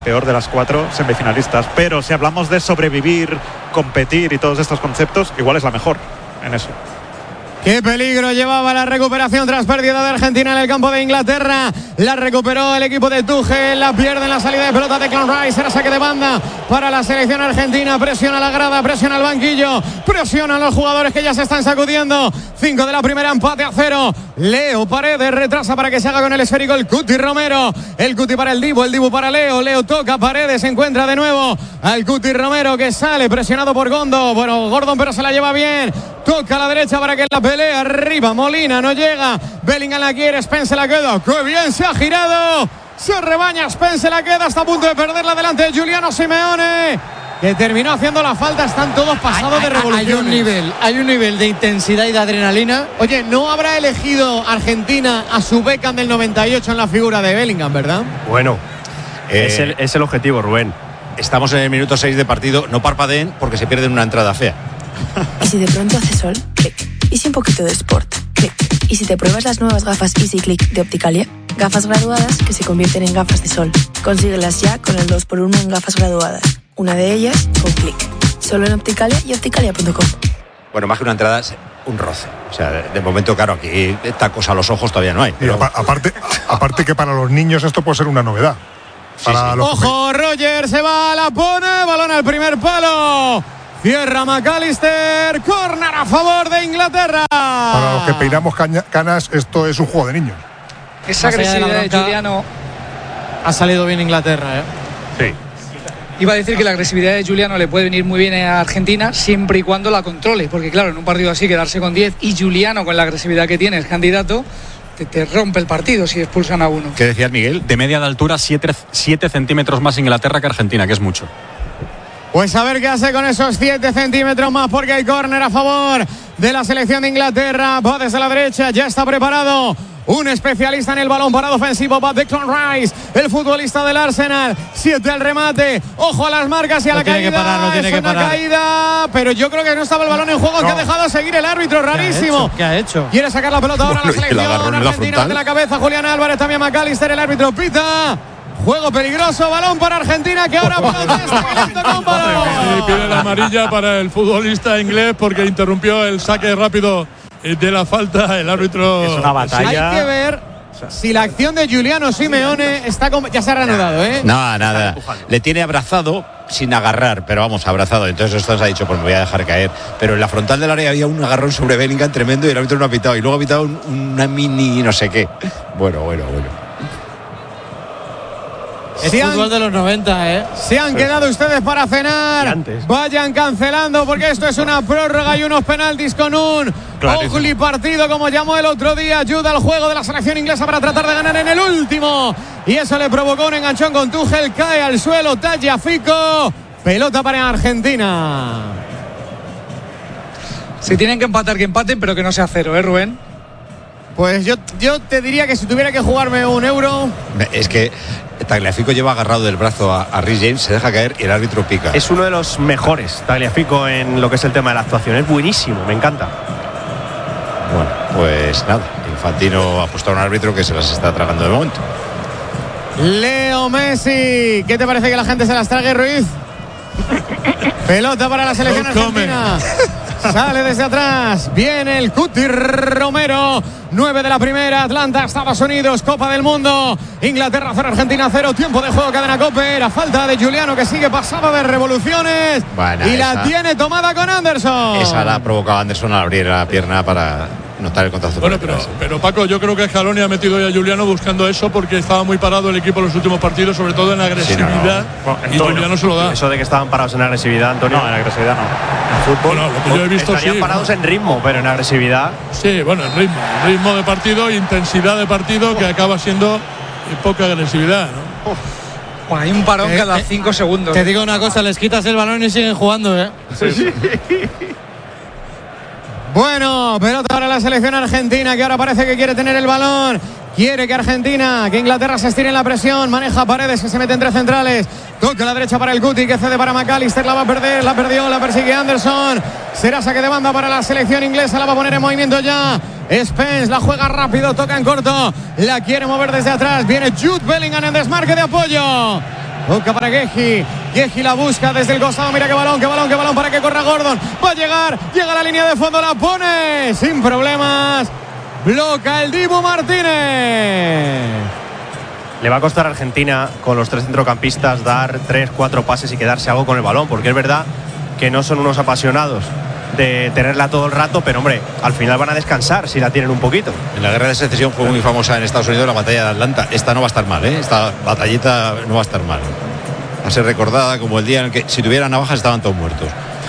peor de las 4 semifinalistas, pero si hablamos de sobrevivir, competir y todos estos conceptos, igual es la mejor en eso. Qué peligro llevaba la recuperación tras pérdida de Argentina en el campo de Inglaterra. La recuperó el equipo de Tuchel, la pierde en la salida de pelota de Declan Rice. Era saque de banda para la selección argentina. Presiona la grada, presiona el banquillo, presionan los jugadores que ya se están sacudiendo. 5 de la primera, empate a 0. Leo Paredes retrasa para que se haga con el esférico el Cuti Romero. El Cuti para el Dibu para Leo. Leo toca, Paredes se encuentra de nuevo al Cuti Romero que sale presionado por Gondo. Bueno, Gordon pero se la lleva bien. Toca a la derecha para que la pelea arriba. Molina no llega. Bellingham la quiere. Spence la queda. ¡Qué bien se ha girado! Se rebaña. Spence la queda. Está a punto de perderla delante de Giuliano Simeone, que terminó haciendo la falta. Están todos pasados de revoluciones. Hay un nivel de intensidad y de adrenalina. Oye, no habrá elegido Argentina a su Beckham del 98 en la figura de Bellingham, ¿verdad? Bueno, es el objetivo, Rubén. Estamos en el minuto 6 de partido. No parpadeen porque se pierden una entrada fea. Y si de pronto hace sol, clic. Y si un poquito de sport, clic. Y si te pruebas las nuevas gafas Easy Click de Opticalia, gafas graduadas que se convierten en gafas de sol. Consíguelas ya con el 2x1 en gafas graduadas. Una de ellas con clic. Solo en Opticalia y opticalia.com. Bueno, más que una entrada, es un roce. O sea, de momento, claro, aquí tacos a los ojos todavía no hay. Pero... aparte que para los niños esto puede ser una novedad. Sí. Ojo, Roger se va, la pone, balón al primer palo. Cierra McAllister, córner a favor de Inglaterra. Para los que peinamos canas, esto es un juego de niños. Esa agresividad de Giuliano ha salido bien Inglaterra, Sí. Iba a decir que la agresividad de Giuliano le puede venir muy bien a Argentina siempre y cuando la controle, porque claro, en un partido así quedarse con 10 y Giuliano con la agresividad que tiene es candidato, te rompe el partido si expulsan a uno. ¿Qué decías, Miguel? De media de altura, 7 centímetros más Inglaterra que Argentina, que es mucho. Pues a ver qué hace con esos 7 centímetros más, porque hay córner a favor de la selección de Inglaterra. Va desde la derecha, ya está preparado un especialista en el balón parado ofensivo, va Declan Rice, el futbolista del Arsenal. 7 al remate, ojo a las marcas y a la caída. Tiene que parar. Caída, pero yo creo que no estaba el balón en juego, que ha dejado seguir el árbitro, rarísimo. ¿Qué ha hecho? Quiere sacar la pelota ahora a la selección argentina de la cabeza. Julián Álvarez, también McAllister, el árbitro pita. Juego peligroso, balón para Argentina, que ahora protesta con balón. Y pide la amarilla para el futbolista inglés porque interrumpió el saque rápido de la falta. El árbitro... Es una batalla. Hay que ver si la acción de Giuliano Simeone está ya se ha reanudado, ¿eh? No, nada. Le tiene abrazado sin agarrar, pero vamos, abrazado. Entonces esto se ha dicho, pues me voy a dejar caer. Pero en la frontal del área había un agarrón sobre Bellingham tremendo y el árbitro no ha pitado. Y luego ha pitado una mini no sé qué. Bueno. Es fútbol de los 90, ¿eh? Se han quedado ustedes para cenar. Vayan cancelando porque esto es una prórroga y unos penaltis con un ugly partido, como llamó el otro día. Ayuda al juego de la selección inglesa para tratar de ganar en el último. Y eso le provocó un enganchón con Tuchel. Cae al suelo Tagliafico. Pelota para Argentina. Si tienen que empatar, que empaten, pero que no sea 0, ¿eh, Rubén? Pues yo te diría que si tuviera que jugarme un euro... Es que Tagliafico lleva agarrado del brazo a Reece James, se deja caer y el árbitro pica. Es uno de los mejores, Tagliafico, en lo que es el tema de la actuación. Es buenísimo, me encanta. Bueno, pues nada, Infantino ha puesto a un árbitro que se las está tragando de momento. Leo Messi, ¿qué te parece que la gente se las trague, Ruiz? Pelota para la selección argentina. Sale desde atrás, viene el Cuti Romero. 9 de la primera, Atlanta, Estados Unidos, Copa del Mundo. Inglaterra 0, Argentina 0, tiempo de juego, cadena COPE. La falta de Giuliano, que sigue pasada de revoluciones. Bueno, y la tiene tomada con Anderson. Esa la ha provocado Anderson al abrir la pierna para notar el contacto. Bueno, pero Paco, yo creo que Scaloni ha metido ya a Giuliano buscando eso porque estaba muy parado el equipo en los últimos partidos, sobre todo en agresividad. Sí, y Giuliano se lo da. Eso de que estaban parados en agresividad, Antonio. No, en agresividad no. En fútbol, bueno, lo que yo he visto, estarían parados en ritmo, pero en agresividad. Sí, bueno, en ritmo de partido, intensidad de partido, que acaba siendo poca agresividad, ¿no? Bueno, hay un parón cada 5 segundos. Te digo una cosa, les quitas el balón y siguen jugando, ¿eh? Sí. Bueno, pelota para la selección argentina, que ahora parece que quiere tener el balón. Quiere que Inglaterra se estire en la presión. Maneja Paredes, que se mete entre centrales. Toca a la derecha para el Cuti, que cede para McAllister. La va a perder, la perdió, la persigue Anderson. Será saque de banda para la selección inglesa. La va a poner en movimiento ya Spence, la juega rápido, toca en corto. La quiere mover desde atrás. Viene Jude Bellingham en desmarque de apoyo. Toca para Guehi. Guehi la busca desde el costado. Mira qué balón para que corra Gordon. Va a llegar. Llega a la línea de fondo. La pone sin problemas. Bloca el Dibu Martínez. Le va a costar a Argentina con los 3 centrocampistas dar 3-4 pases y quedarse algo con el balón, porque es verdad que no son unos apasionados de tenerla todo el rato, pero hombre, al final van a descansar si la tienen un poquito. En la guerra de secesión fue muy famosa en Estados Unidos la batalla de Atlanta. Esta no va a estar mal, ¿eh? Esta batallita no va a estar mal. Va a ser recordada como el día en el que si tuvieran navajas estaban todos muertos.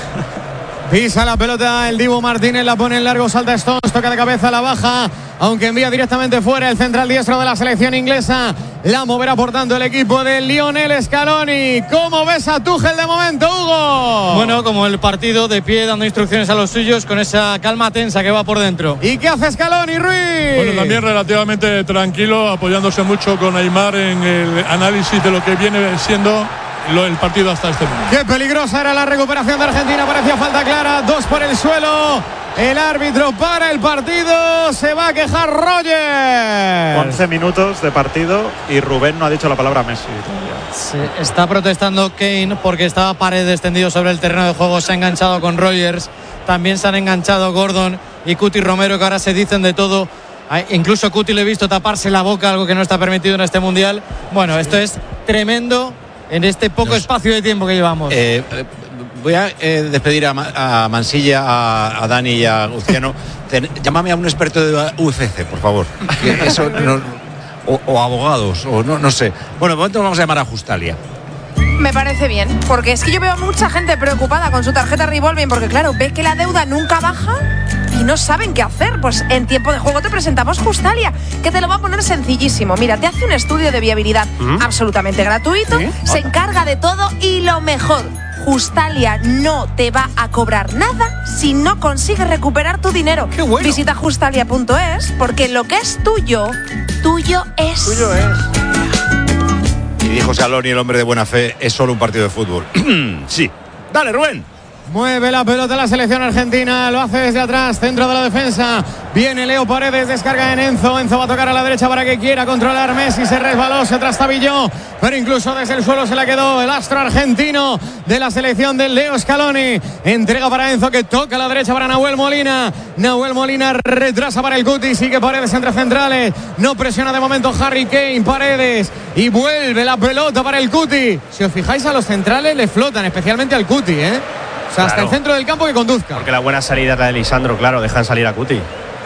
Pisa la pelota el Dibu Martínez, la pone en largo, salta Stones, toca de cabeza, la baja, aunque envía directamente fuera el central diestro de la selección inglesa. La moverá por tanto el equipo de Lionel Scaloni. ¿Cómo ves a Tuchel de momento, Hugo? Bueno, como el partido, de pie, dando instrucciones a los suyos con esa calma tensa que va por dentro. ¿Y qué hace Scaloni, Ruiz? Bueno, también relativamente tranquilo, apoyándose mucho con Aimar en el análisis de lo que viene siendo el partido hasta este momento. Qué peligrosa era la recuperación de Argentina, parecía falta clara, 2 por el suelo. El árbitro para el partido, se va a quejar Roger. 11 minutos de partido y Rubén no ha dicho la palabra Messi todavía. Se está protestando Kane porque estaba Paredes tendido sobre el terreno de juego, se ha enganchado con Rogers, también se han enganchado Gordon y Cuti Romero, que ahora se dicen de todo. Incluso Cuti le he visto taparse la boca, algo que no está permitido en este mundial. Bueno, esto es tremendo en este poco espacio de tiempo que llevamos. Voy a despedir a Mansilla, a Dani y a Luciano. Llámame a un experto de UFC, por favor. Eso o abogados, o no sé. Bueno, de momento vamos a llamar a Justalia. Me parece bien, porque es que yo veo a mucha gente preocupada con su tarjeta revolving, porque claro, ve que la deuda nunca baja y no saben qué hacer. Pues en tiempo de juego te presentamos Justalia, que te lo va a poner sencillísimo. Mira, te hace un estudio de viabilidad absolutamente gratuito, se encarga de todo y lo mejor, Justalia no te va a cobrar nada si no consigues recuperar tu dinero. ¡Qué bueno! Visita justalia.es, porque lo que es tuyo, tuyo es. Tuyo es. Y dijo Scaloni, el hombre de buena fe, es solo un partido de fútbol. Sí. Dale, Rubén. Mueve la pelota la selección argentina, lo hace desde atrás, centro de la defensa. Viene Leo Paredes, descarga en Enzo. Enzo va a tocar a la derecha para que quiera controlar Messi, se resbaló, se trastabilló, pero incluso desde el suelo se la quedó el astro argentino de la selección de Leo Scaloni. Entrega para Enzo, que toca a la derecha para Nahuel Molina. Nahuel Molina retrasa para el Cuti, sigue Paredes entre centrales. No presiona de momento Harry Kane, Paredes, y vuelve la pelota para el Cuti. Si os fijáis, a los centrales le flotan, especialmente al Cuti, O sea, hasta el centro del campo que conduzca. Porque la buena salida es la de Lisandro, claro, dejan salir a Cuti.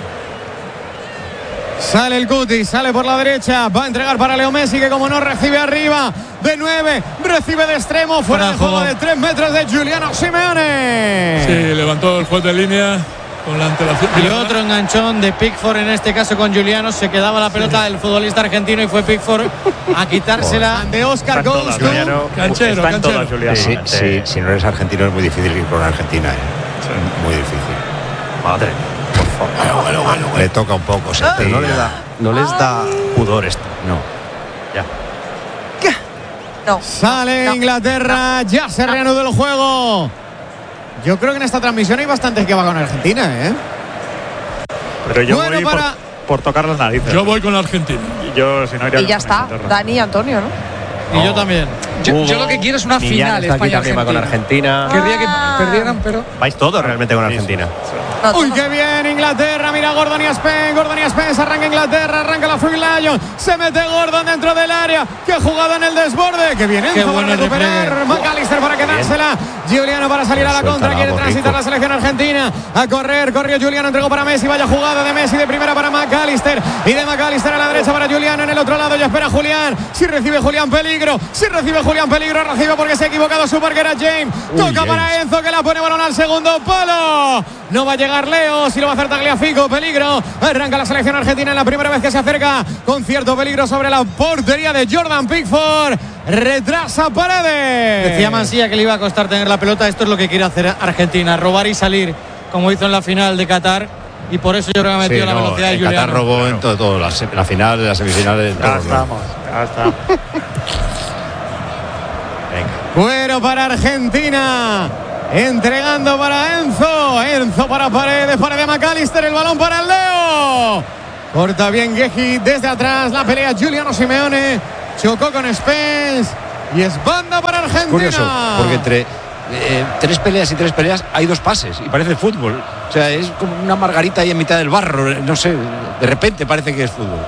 Sale el Cuti, sale por la derecha, va a entregar para Leo Messi, que como no recibe arriba, de 9, recibe de extremo, fuera de juego de 3 metros de Giuliano Simeone. Sí, levantó el juez de línea con la antelación. Y otro enganchón de Pickford, en este caso con Giuliano, se quedaba la pelota del futbolista argentino y fue Pickford a quitársela de Oscar Goes. Canchero. Si no eres argentino es muy difícil ir con Argentina. Muy difícil. Madre, por favor. Bueno. Le toca un poco. Pero no les da pudor esto. No. Ya. No. Sale Inglaterra, ya se reanudó el juego. Yo creo que en esta transmisión hay bastantes que va con Argentina, Pero yo bueno, voy por tocar las narices. Yo voy con Argentina. Yo, si no, iría Y ya está, Dani y Antonio, ¿no? Y yo también. Yo lo que quiero es una final España-Argentina. Con Argentina. Querría que perdieran, pero Vais todos realmente con Argentina. Uy, qué bien Inglaterra, mira Gordon y Spence, arranca Inglaterra, arranca la Free Lion, se mete Gordon dentro del área, qué jugada en el desborde, qué bien Enzo para recuperar, McAllister para quedársela, Giuliano para salir a la contra, quiere transitar la selección argentina, a correr, corrió Giuliano, entregó para Messi, vaya jugada de Messi de primera para McAllister, y de McAllister a la derecha para Giuliano, en el otro lado ya espera Julián, si recibe Julián peligro, recibe porque se ha equivocado su parquera James, toca para Enzo, que la pone balón al segundo palo, no va a llegar Leo, si lo va a hacer Tagliafico, peligro, arranca la selección argentina en la primera vez que se acerca, con cierto peligro sobre la portería de Jordan Pickford, retrasa Paredes. Decía Mansilla que le iba a costar tener la pelota, esto es lo que quiere hacer Argentina, robar y salir, como hizo en la final de Qatar, y por eso yo creo que ha metido la velocidad de Giuliano. Qatar robó en todo, la final, la semifinal, en todo. Ya estamos. Cuero para Argentina, entregando para Enzo para Paredes McAllister, el balón para el Leo, corta bien Guehi desde atrás, la pelea Giuliano Simeone, chocó con Spence, Y es banda para Argentina. Curioso, porque entre tres peleas hay 2 pases y parece fútbol. O sea, es como una margarita ahí en mitad del barro. No sé, de repente parece que es fútbol.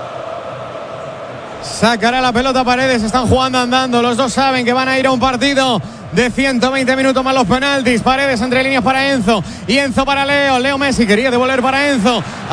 Sacará la pelota Paredes, están jugando andando. Los dos saben que van a ir a un partido de 120 minutos más los penaltis. Paredes entre líneas para Enzo y Enzo para Leo. Leo Messi quería devolver para Enzo.